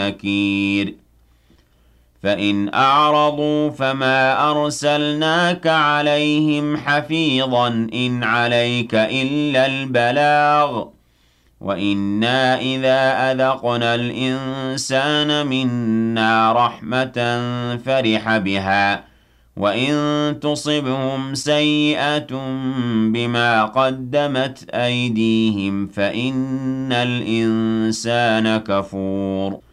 نَكِيرٌ فَإِنْ أَعْرَضُوا فَمَا أَرْسَلْنَاكَ عَلَيْهِمْ حَفِيظًا إِنْ عَلَيْكَ إِلَّا الْبَلَاغُ وَإِنَّا إِذَا أَذَقْنَا الْإِنسَانَ مِنَّا رَحْمَةً فَرِحَ بِهَا وَإِن تُصِبْهُمْ سَيِّئَةٌ بِمَا قَدَّمَتْ أَيْدِيهِمْ فَإِنَّ الْإِنسَانَ كَفُورٌ